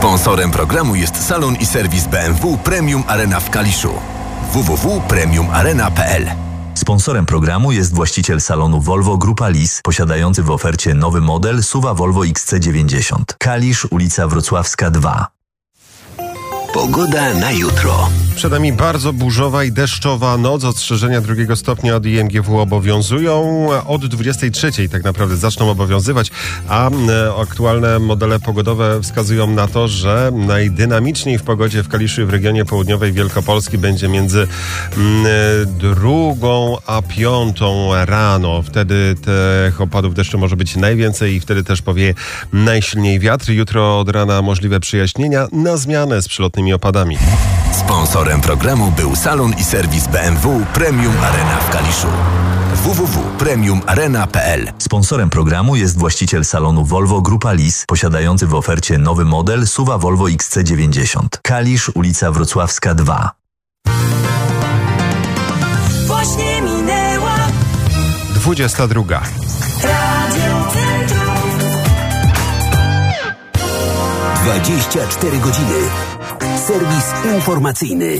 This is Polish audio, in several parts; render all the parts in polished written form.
Sponsorem programu jest salon i serwis BMW Premium Arena w Kaliszu. www.premiumarena.pl. Sponsorem programu jest właściciel salonu Volvo Grupa Lis, posiadający w ofercie nowy model SUV Volvo XC90. Kalisz, ulica Wrocławska 2. Pogoda na jutro. Przed nami bardzo burzowa i deszczowa noc. Ostrzeżenia 2 stopnia od IMGW obowiązują. Od 23 tak naprawdę zaczną obowiązywać, a aktualne modele pogodowe wskazują na to, że najdynamiczniej w pogodzie w Kaliszu i w regionie południowej Wielkopolski będzie między 2 a 5 rano. Wtedy tych opadów deszczu może być najwięcej i wtedy też powieje najsilniej wiatr. Jutro od rana możliwe przejaśnienia na zmianę z przelotnymi opadami. Sponsorem programu był salon i serwis BMW Premium Arena w Kaliszu. www.premiumarena.pl. Sponsorem programu jest właściciel salonu Volvo Grupa Lis, posiadający w ofercie nowy model SUV Volvo XC90. Kalisz, ulica Wrocławska 2. Właśnie minęła 22. Radio Centrum. 24 godziny. Serwis informacyjny.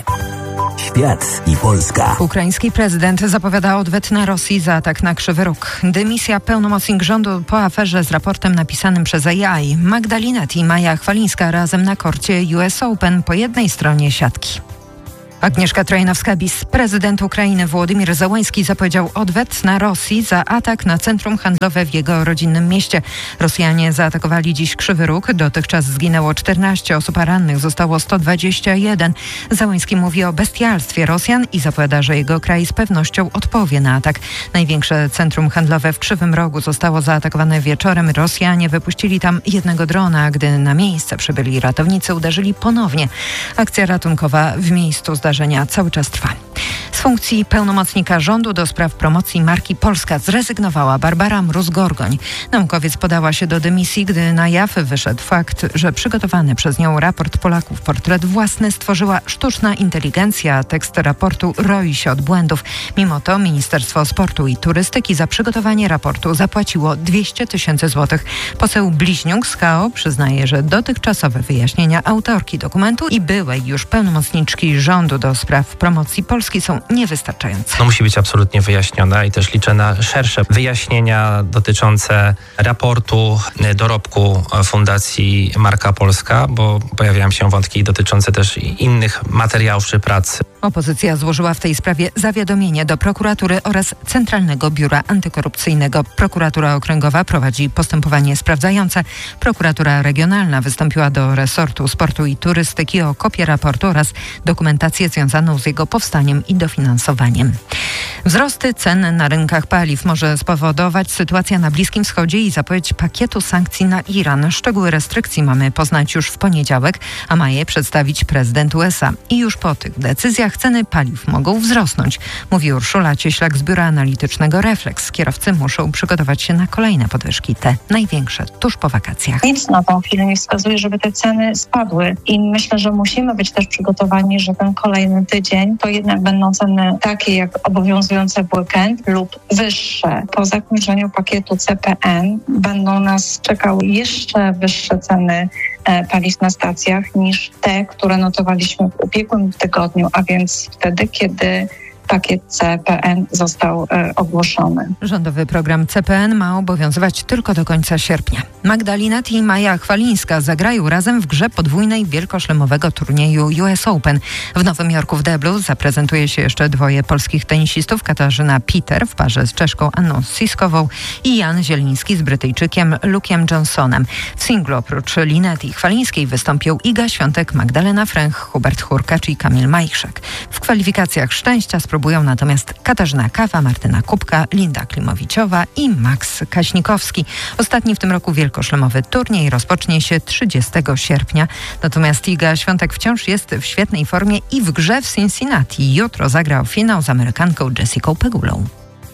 Świat i Polska. Ukraiński prezydent zapowiada odwet na Rosji za atak na Krzywy Róg. Dymisja pełnomocnik rządu po aferze z raportem napisanym przez AI. Magdalena i Maja Chwalińska razem na korcie US Open po jednej stronie siatki. Agnieszka Trojanowska-Bis. Prezydent Ukrainy Wołodymyr Zełański zapowiedział odwet na Rosji za atak na centrum handlowe w jego rodzinnym mieście. Rosjanie zaatakowali dziś Krzywy Róg. Dotychczas zginęło 14 osób, a rannych zostało 121. Zełański mówi o bestialstwie Rosjan i zapowiada, że jego kraj z pewnością odpowie na atak. Największe centrum handlowe w Krzywym Rogu zostało zaatakowane wieczorem. Rosjanie wypuścili tam jednego drona, a gdy na miejsce przybyli ratownicy, uderzyli ponownie. Akcja ratunkowa w miejscu zdarzenia cały czas trwa. Z funkcji pełnomocnika rządu do spraw promocji marki Polska zrezygnowała Barbara Mróz-Gorgoń. Naukowiec podała się do dymisji, gdy na jaw wyszedł fakt, że przygotowany przez nią raport Polaków Portret Własny stworzyła sztuczna inteligencja. Tekst raportu roi się od błędów. Mimo to Ministerstwo Sportu i Turystyki za przygotowanie raportu zapłaciło 200 000 złotych. Poseł Bliźniuk z KO przyznaje, że dotychczasowe wyjaśnienia autorki dokumentu i byłej już pełnomocniczki rządu do spraw promocji Polski są niewystarczające. Musi być absolutnie wyjaśniona i też liczę na szersze wyjaśnienia dotyczące raportu, dorobku Fundacji Marka Polska, bo pojawiają się wątki dotyczące też innych materiałów czy prac. Opozycja złożyła w tej sprawie zawiadomienie do prokuratury oraz Centralnego Biura Antykorupcyjnego. Prokuratura Okręgowa prowadzi postępowanie sprawdzające. Prokuratura Regionalna wystąpiła do resortu sportu i turystyki o kopię raportu oraz dokumentację związaną z jego powstaniem i dofinansowaniem. Wzrosty cen na rynkach paliw może spowodować sytuacja na Bliskim Wschodzie i zapowiedź pakietu sankcji na Iran. Szczegóły restrykcji mamy poznać już w poniedziałek, a ma je przedstawić prezydent USA. I już po tych decyzjach ceny paliw mogą wzrosnąć, mówi Urszula Cieślak z biura analitycznego Reflex. Kierowcy muszą przygotować się na kolejne podwyżki, te największe tuż po wakacjach. Nic na tą chwilę nie wskazuje, żeby te ceny spadły i myślę, że musimy być też przygotowani, że ten kolejny tydzień to jednak będą ceny takie jak obowiązujące w weekend lub wyższe. Po zakończeniu pakietu CPN będą nas czekały jeszcze wyższe ceny paliw na stacjach niż te, które notowaliśmy w ubiegłym tygodniu, a więc wtedy, kiedy pakiet CPN został ogłoszony. Rządowy program CPN ma obowiązywać tylko do końca sierpnia. Magdalena i Maja Chwalińska zagrają razem w grze podwójnej wielkoszlemowego turnieju US Open. W Nowym Jorku w deblu zaprezentuje się jeszcze dwoje polskich tenisistów, Katarzyna Peter w parze z Czeszką Anną Siskową i Jan Zieliński z Brytyjczykiem Luke'em Johnsonem. W singlu oprócz Linety Chwalińskiej wystąpią Iga Świątek, Magdalena Fręch, Hubert Hurkacz i Kamil Majchrzak. W kwalifikacjach szczęścia spróbują natomiast Katarzyna Kawa, Martyna Kubka, Linda Klimowiciowa i Max Kaśnikowski. Ostatni w tym roku wielkoszlemowy turniej rozpocznie się 30 sierpnia. Natomiast Iga Świątek wciąż jest w świetnej formie i w grze w Cincinnati. Jutro zagra finał z Amerykanką Jessicą Pegulą.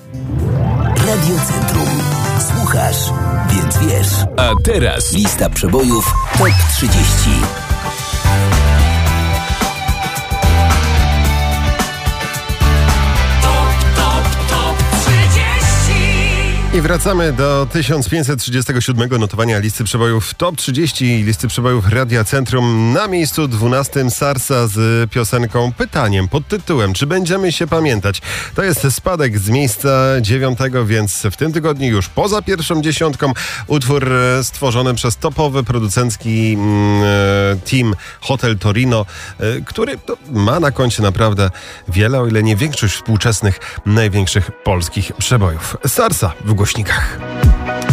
Radio Centrum. Słuchasz, więc wiesz. A teraz Lista przebojów TOP 30. I wracamy do 1537 notowania listy przebojów Top 30 listy przebojów Radia Centrum. Na miejscu 12 Sarsa z piosenką Pytaniem pod tytułem Czy będziemy się pamiętać? To jest spadek z miejsca 9, więc w tym tygodniu już poza pierwszą dziesiątką utwór stworzony przez topowy producencki team Hotel Torino, który ma na koncie naprawdę wiele, o ile nie większość współczesnych, największych polskich przebojów. Sarsa w głośnikach.